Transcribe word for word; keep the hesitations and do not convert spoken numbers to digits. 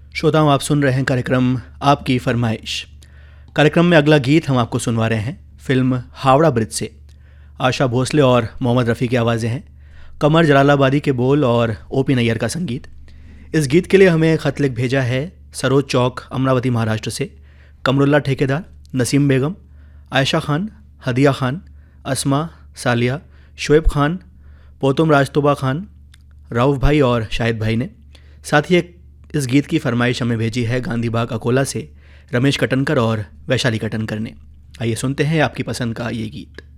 श्रोताओं, आप सुन रहे हैं कार्यक्रम आपकी फरमाइश। कार्यक्रम में अगला गीत हम आपको सुनवा रहे हैं फिल्म हावड़ा ब्रिज से। आशा भोसले और मोहम्मद रफ़ी की आवाज़ें हैं, कमर जलालाबादी के बोल और ओ पी नैयर का संगीत। इस गीत के लिए हमें खत लिख भेजा है सरोज चौक, अमरावती, महाराष्ट्र से कमरुल्ला ठेकेदार, नसीम बेगम, आयशा खान, हदिया खान, अस्मा, सालिया, शुएब खान, पोतुम राजतोबा खान, राउफ भाई और शाहिद भाई ने। साथ ही एक इस गीत की फरमाइश हमें भेजी है गांधी बाग अकोला से रमेश कटनकर और वैशाली कटनकर ने। आइए सुनते हैं आपकी पसंद का ये गीत।